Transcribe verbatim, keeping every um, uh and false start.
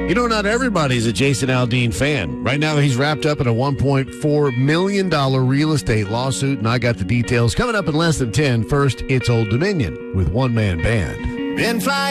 You know, not everybody's a Jason Aldean fan. Right now, he's wrapped up in a one point four million dollars real estate lawsuit, and I got the details coming up in less than ten. First, it's Old Dominion with One Man Band. Been flying